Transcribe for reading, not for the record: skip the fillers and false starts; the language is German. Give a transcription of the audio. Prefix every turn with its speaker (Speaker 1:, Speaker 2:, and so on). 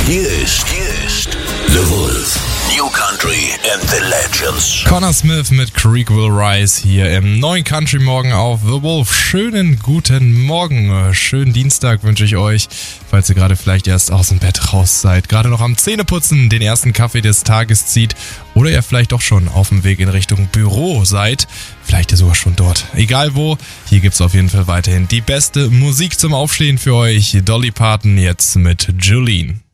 Speaker 1: Hier ist The Wolf. New Country and the Legends.
Speaker 2: Connor Smith mit Creek Will Rise hier im neuen Country Morgen auf The Wolf. Schönen guten Morgen, schönen Dienstag wünsche ich euch, falls ihr gerade vielleicht erst aus dem Bett raus seid, gerade noch am Zähneputzen den ersten Kaffee des Tages zieht oder ihr vielleicht doch schon auf dem Weg in Richtung Büro seid, vielleicht ihr sogar schon dort. Egal wo, hier gibt's auf jeden Fall weiterhin die beste Musik zum Aufstehen für euch. Dolly Parton jetzt mit Jolene.